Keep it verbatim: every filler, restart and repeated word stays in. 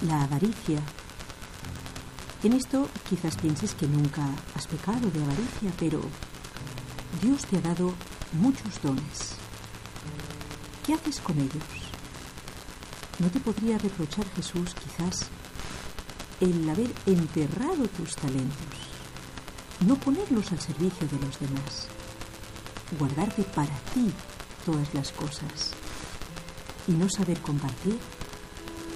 la avaricia. En esto quizás pienses que nunca has pecado de avaricia, pero Dios te ha dado muchos dones. ¿Qué haces con ellos? ¿No te podría reprochar Jesús quizás el haber enterrado tus talentos, no ponerlos al servicio de los demás, guardarte para ti todas las cosas y no saber compartir?